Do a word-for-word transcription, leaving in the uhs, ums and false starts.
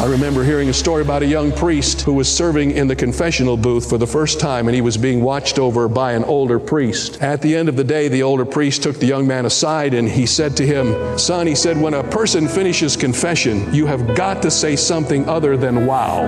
remember hearing a story about a young priest who was serving in the confessional booth for the first time, and he was being watched over by an older priest. At the end of the day, the older priest took the young man aside and he said to him, "Son," he said, "when a person finishes confession, you have got to say something other than wow."